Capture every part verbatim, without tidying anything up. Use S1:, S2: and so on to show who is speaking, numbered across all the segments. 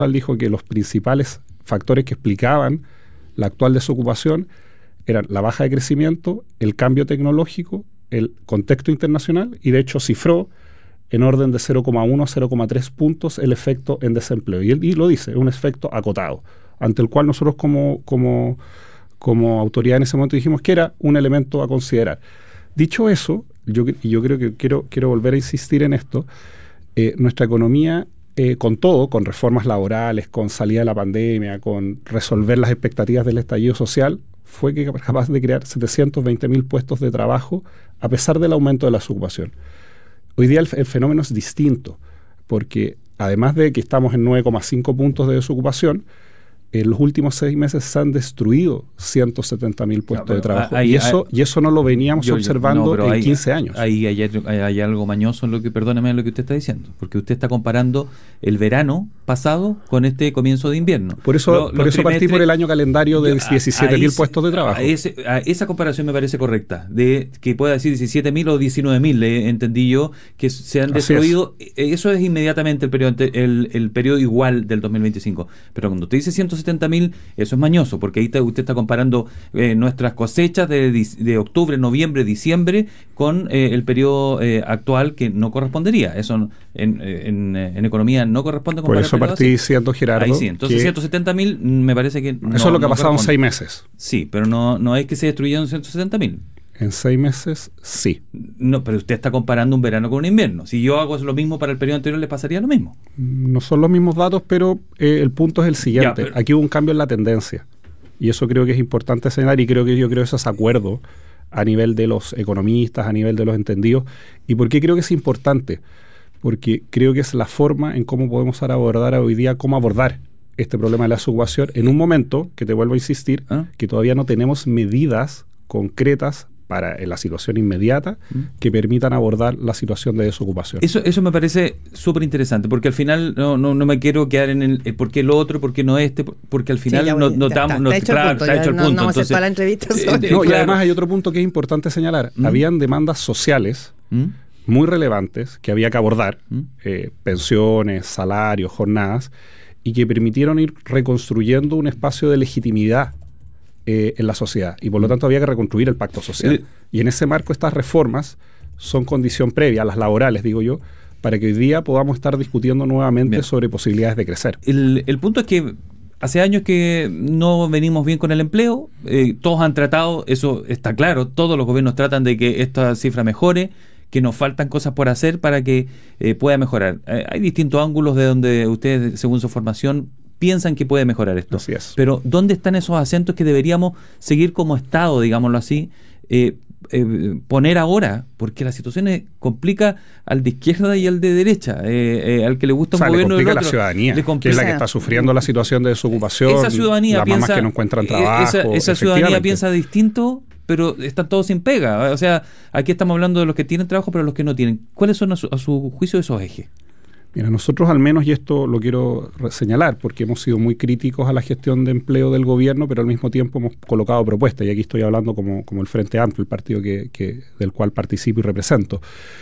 S1: dijo que los principales factores que explicaban la actual desocupación eran la baja de crecimiento, el cambio tecnológico, el contexto internacional, y de hecho cifró en orden de cero coma uno a cero coma tres puntos el efecto en desempleo. Y él y lo dice, es un efecto acotado, ante el cual nosotros como, como, como autoridad en ese momento dijimos que era un elemento a considerar. Dicho eso, yo, yo creo que quiero, quiero volver a insistir en esto, eh, nuestra economía, eh, con todo, con reformas laborales, con salida de la pandemia, con resolver las expectativas del estallido social, fue que capaz de crear setecientos veinte mil puestos de trabajo a pesar del aumento de la desocupación. Hoy día el, el fenómeno es distinto, porque además de que estamos en nueve coma cinco puntos de desocupación, en los últimos seis meses se han destruido ciento setenta mil puestos no, de trabajo. Hay, y, eso, hay, y eso no lo veníamos yo, observando yo, no, en hay, quince años.
S2: Ahí hay, hay, hay algo mañoso en lo que, perdóname, en lo que usted está diciendo, porque usted está comparando el verano pasado con este comienzo de invierno.
S1: Por eso, lo, por eso partí por el año calendario de diecisiete mil puestos de trabajo.
S2: A ese, a esa comparación me parece correcta, de que pueda decir diecisiete mil o diecinueve mil, eh, entendí yo, que se han destruido. Es. Eso es inmediatamente el periodo, el, el periodo igual del dos mil veinticinco. Pero cuando usted dice ciento setenta mil, eso es mañoso, porque ahí está, usted está comparando eh, nuestras cosechas de, de octubre, noviembre, diciembre con eh, el periodo eh, actual, que no correspondería. Eso en, en, en economía no corresponde.
S1: Por eso partí diciendo, Gerardo,
S2: ahí sí, entonces ciento setenta mil me parece que no,
S1: eso es lo que
S2: no
S1: ha pasado en seis meses.
S2: Sí, pero no, no es que se destruyeron ciento setenta mil.
S1: En seis meses, sí.
S2: No, pero usted está comparando un verano con un invierno. Si yo hago lo mismo para el periodo anterior, ¿le pasaría lo mismo?
S1: No son los mismos datos, pero eh, el punto es el siguiente. Ya, pero... Aquí hubo un cambio en la tendencia. Y eso creo que es importante señalar, y creo que yo creo que eso es acuerdo a nivel de los economistas, a nivel de los entendidos. ¿Y por qué creo que es importante? Porque creo que es la forma en cómo podemos ahora abordar hoy día, cómo abordar este problema de la desocupación en un momento, que te vuelvo a insistir, ¿Ah? que todavía no tenemos medidas concretas para la situación inmediata que permitan abordar la situación de desocupación.
S2: Eso eso me parece súper interesante, porque al final no, no, no me quiero quedar en el eh, por qué lo otro, por qué no este, porque al final sí, no, no estamos...
S3: Está, está, claro, está hecho el punto. No, no entonces, la entrevista
S1: eh, no, claro. Y además hay otro punto que es importante señalar. ¿Mm? Habían demandas sociales ¿Mm? muy relevantes que había que abordar, ¿Mm? eh, pensiones, salarios, jornadas, y que permitieron ir reconstruyendo un espacio de legitimidad Eh, en la sociedad, y por lo tanto había que reconstruir el pacto social. Eh, y en ese marco estas reformas son condición previa, las laborales, digo yo, para que hoy día podamos estar discutiendo nuevamente bien. sobre posibilidades de crecer.
S2: El, el punto es que hace años que no venimos bien con el empleo, eh, todos han tratado, eso está claro, todos los gobiernos tratan de que esta cifra mejore, que nos faltan cosas por hacer para que eh, pueda mejorar. Eh, hay distintos ángulos de donde ustedes, según su formación, piensan que puede mejorar esto.
S1: Así es.
S2: Pero ¿dónde están esos acentos que deberíamos seguir como Estado, digámoslo así, eh, eh, poner ahora? Porque la situación es, complica al de izquierda y al de derecha, eh, eh, al que le gusta
S1: o sea,
S2: un gobierno
S1: le complica
S2: del otro,
S1: la ciudadanía,
S2: le complica,
S1: que es la que está sufriendo la situación de desocupación,
S2: esa ciudadanía
S1: las
S2: piensa,
S1: mamás que no encuentran trabajo.
S2: Esa, esa ciudadanía piensa distinto, pero están todos sin pega. O sea, aquí estamos hablando de los que tienen trabajo, pero los que no tienen. ¿Cuáles son a su, a su juicio esos ejes?
S1: Mira, nosotros al menos, y esto lo quiero señalar, porque hemos sido muy críticos a la gestión de empleo del gobierno, pero al mismo tiempo hemos colocado propuestas, y aquí estoy hablando como, como el Frente Amplio, el partido que, que, del cual participo y represento.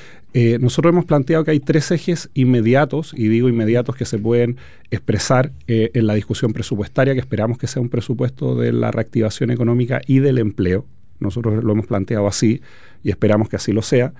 S1: Eh, nosotros hemos planteado que hay tres ejes inmediatos, y digo inmediatos que se pueden expresar eh, en la discusión presupuestaria, que esperamos que sea un presupuesto de la reactivación económica y del empleo. Nosotros lo hemos planteado así, y esperamos que así lo sea.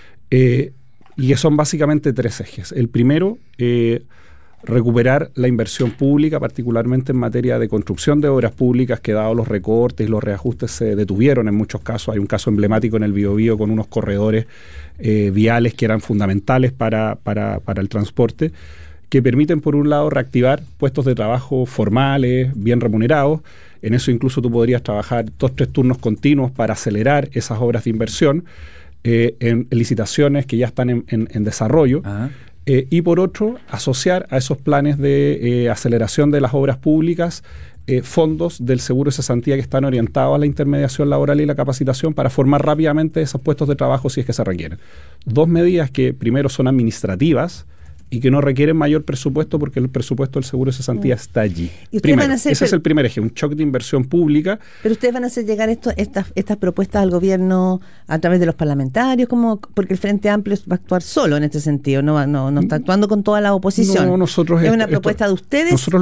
S1: Eh, Y que son básicamente tres ejes. El primero, eh, recuperar la inversión pública, particularmente en materia de construcción de obras públicas, que dado los recortes y los reajustes se detuvieron en muchos casos. Hay un caso emblemático en el Biobío con unos corredores eh, viales que eran fundamentales para, para, para el transporte, que permiten, por un lado, reactivar puestos de trabajo formales, bien remunerados. En eso incluso tú podrías trabajar dos, tres turnos continuos para acelerar esas obras de inversión. Eh, en licitaciones que ya están en, en, en desarrollo, eh, y por otro, asociar a esos planes de eh, aceleración de las obras públicas eh, fondos del seguro de cesantía que están orientados a la intermediación laboral y la capacitación para formar rápidamente esos puestos de trabajo si es que se requieren. Dos medidas que primero son administrativas y que no requieren mayor presupuesto porque el presupuesto del seguro de cesantía mm. está allí.
S3: ¿Y
S1: Primero,
S3: van a hacer,
S1: ese
S3: pero,
S1: es el primer eje, un shock de inversión pública.
S3: Pero ustedes van a hacer llegar esto, estas, estas propuestas al gobierno a través de los parlamentarios, como porque el Frente Amplio va a actuar solo en este sentido, no, no, no está actuando con toda la oposición.
S1: No, nosotros
S3: es
S1: esto,
S3: una propuesta
S1: esto,
S3: de ustedes.
S1: Nosotros